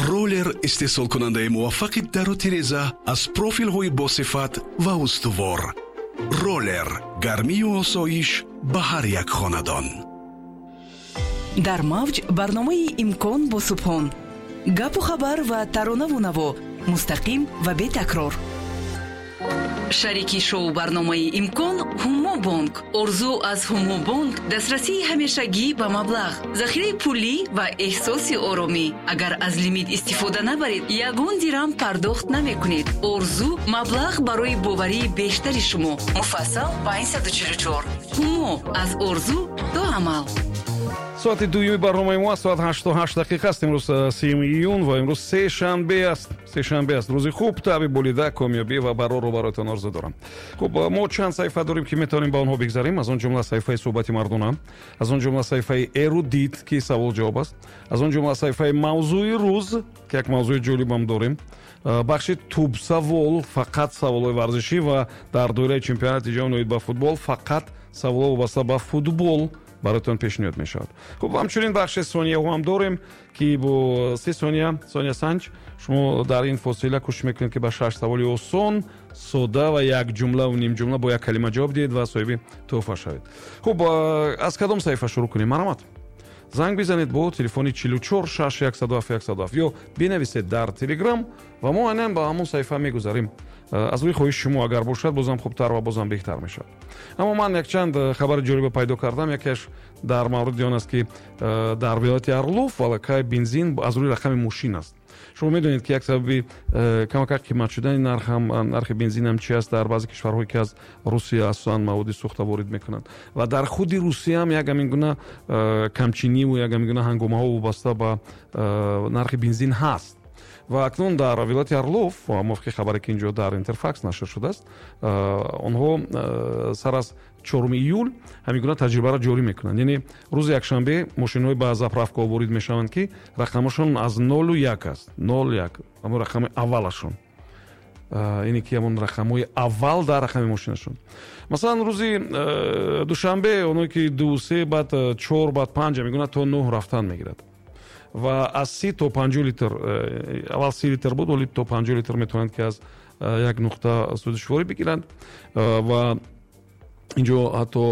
роллер истеҳсолкунандаи муваффақи дару тиреза аз профилҳои босифат ва устувор. роллер гармию осоиш ба ҳар як хонадон. дар мавҷ барномаи имкон бо субҳон гапу хабар ва таронаву наво мустақим ва бетакрор. шарики шоу барномаи имкон ҳумо бонк. орзу аз ҳумо бонк дастрасии ҳамешагӣ ба маблағ, захираи пулӣ ва эҳсоси оромӣ. агар аз лимит истифода набаред, ягон дирам пардохт намекунед. орзу маблағ барои боварии бештари шумо. муфассал 544. ҳумо аз орзу то амал. соати дуюми барномаи мо аст. соат 8:08 дақиқа аст. имрӯз 3 июн ва имрӯз сешанбе аст. рӯзи хуб, таби болида, комёбӣ ва барорро бароятон орзу дорам. хуб, мо чанд саҳифа дорем ки метавонем ба онҳо бигзарем. аз он ҷумла саҳифаи суҳбати мардона, аз он ҷумла саҳифаи эрудит ки савол ҷавоб аст, аз он ҷумла саҳифаи мавзӯи рӯз ки як мавзӯи ҷолибам дорем, бахши тубсавол, фақат саволҳои варзишӣ ва дар доираи чемпионати ҷаҳон оид ба футбол фақат саволҳо вобаста ба футбол баротон пешниҳод мешавад. хуб, ҳамчунин бахши сонияҳо ам дорем ки бо 3 сония санҷ шумо дар ин фосила кӯшиш мекунед ки ба 6 саволи осон, сода ва як ҷумлаву ним ҷумла бо як калима ҷавоб диҳед ва соҳиби тӯҳфа шавед. хуб, аз кадом саҳифа шурӯъ кунем? маромад. занг бизанед бо телефони 44 6 107 ё бинависед дар телеграм ва мо айнан ба ҳамон саҳифа мегузарем. аз рӯи хоҳиши шумо агар бошад бозам хубтар ва бозам беҳтар мешавад. аммо ман якчанд хабари ҷолиба пайдо кардам. якеаш дар мавриди он аст ки дар вилояти Орлов валакай бензин аз рӯи рақами мошин аст. шумо медонед ки як сабаби камакак қимат шудани нархи бензинам чи аст дар баъзе кишварҳое ки аз Русия асосан маводи сӯхта ворид мекунанд ва дар худи Русия ҳам як ҳамин гуна камчиниву як ҳамин гуна ҳангомаҳо вобаста ба нархи бензин ҳаст. ва акнун дар вилояти Орлов мувофиқи хабаре ки инҷо дар Интерфакс нашр шудааст, онҳо сар аз 4 июл ҳамин гуна таҷрибаро ҷорӣ мекунанд. яъне рӯзи якшанбе мошинҳои ба заправка ворид мешаванд ки рақамашон аз 01 аст. 01 ҳамон рақами аввалашон, яъне ки ҳамон рақамҳои аввал дар рақами мошинашон. масалан рӯзи душанбе онҳое ки 2, 3 баъд 4 баъд 5 ҳамин гуна то 9 рафтан мегирад ва аз 30 то 50 литр, аввал 30 литр буд, вале то 50 литр метавонанд ки аз як нуқта судишворӣ бигиранд ва инҷо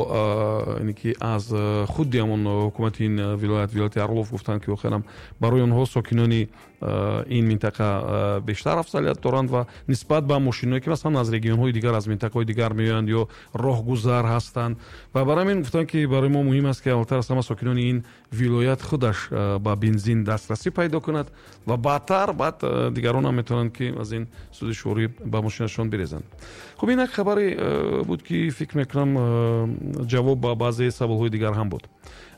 ҳатто ки аз худи ҳамон ҳукумати ин вилояти Орлов гуфтанд ки охирам барои онҳо сокинони ин минтақа бештар афзалият доранд ва нисбат ба мошинҳое ки масалан аз регионҳои дигар, аз минтақаҳои дигар меоянд ё роҳгузар ҳастанд ва барои ҳамин гуфтанд ки барои мо муҳим аст ки аввалтар аз ҳама сокинони ин вилоят худаш ба бензин дастрасӣ пайдо кунад ва баъдтар баъд дигарон ҳам метавонанд ки аз ин судишворӣ ба мошинашон бирезанд. хуб, ин як хабаре буд ки фикр мекунам ҷавоб ба баъзе саволҳои дигар ҳам буд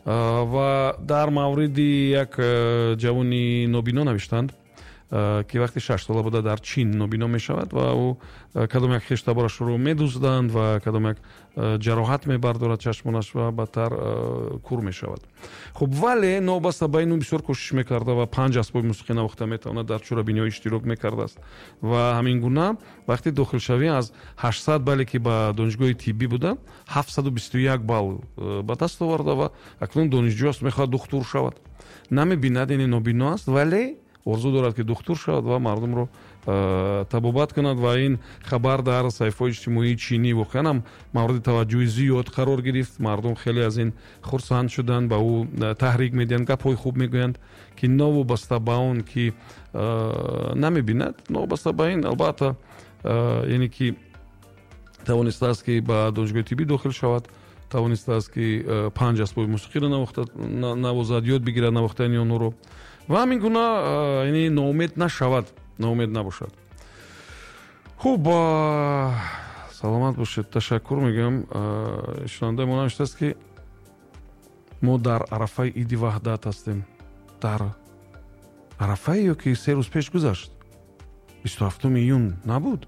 ва дар мавриди як ҷавони нобино навиштанд ки вақти 6 сола буда дар Чин нобино мешавад ва ӯ кадом як хештаборашро медузданд ва кадом як ҷароҳат мебардорад чашмонаш ва баъдтар кур мешавад. хуб, вале новобаста ба ин бисёр кӯшиш мекарда ва 5 асбоби мусиқӣ навохта метавонад дар чорабиниҳо иштирок мекардааст ва ҳамин гуна вақти дохилшавӣ аз 800 бале ки ба донишгоҳи тиббӣ буда 721 бал ба даст оварда ва акнун донишҷӯ аст, мехоҳад духтур шавад. намебинад, яъне нобино аст, вале орзу дорад ки духтур шавад ва мардумро табобат кунад ва ин хабар дар саҳифаҳои иҷтимоии чинӣ воқеан ҳам мавриди таваҷҷӯҳи зиёд қарор гирифт. мардум хеле аз ин хурсанд шуданд, ба ӯ таҳрик медиҳанд, гапҳои хуб мегӯянд ки новобаста ба он ки намебинад, новобаста ба ин албатта яъне ки тавонистааст ки ба донишгоҳи тиббӣ дохил шавад, тавонистааст ки 5 асбоби мусиқиро навозад, ёд бигирад навохтани онҳоро ва ҳамин гуна яъне ноумед нашавад, ноумед набошад. хуб, саломат бошед. ташаккур мегӯям. шунавандаи мо навиштааст ки мо дар арафаи иди ваҳдат ҳастем. дар арафае ё ки 3 рӯз пеш гузашт? 27 июн набуд?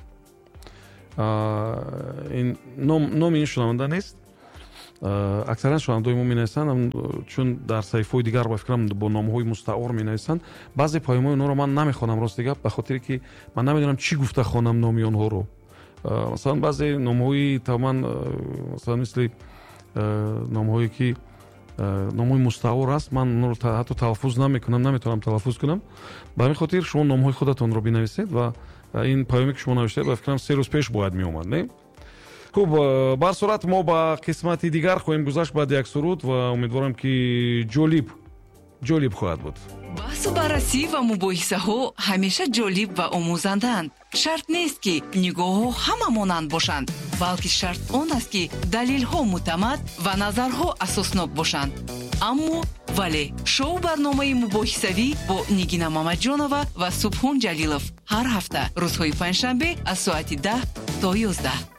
номи ин шунаванда нест. аксаран шунавандаҳои мо менависанд, чун дар саҳифаҳои дигар ба фикрам бо номҳои мустаъор менависанд. баъзе поэмаҳои онҳоро ман намехонам, рости гап, ба хотире ки ман намедонам чӣ гуфта хонам номи онҳоро. масалан баъзе номҳои тамоман масалан мисли номҳое ки номҳои мустаъор аст. ман онро ҳатто талаффуз намекунам, наметавонам талаффуз кунам. ба ҳамин хотир шумо номҳои худатонро бинависед ва ин паёме ки шумо навиштед ба фикрам 3 рӯз пеш бояд меомад, не? хуб, ба ҳар сурат мо ба қисмати дигар хоҳем гузашт баъди як суруд ва умедворам ки ҷолиб хоҳад буд. баҳсу баррасӣ ва мубоҳисаҳо ҳамеша ҷолиб ва омӯзандаанд. шарт нест ки нигоҳҳо ҳама монанд бошанд, балки шарт он аст ки далелҳо муътамад ва назарҳо асоснок бошанд. аммо вале шоу барномаи мубоҳисавӣ бо Нигина Мамаҷонова ва Субҳон Ҷалилов ҳар ҳафта рӯзҳои панҷшанбе аз соати 10 то 11.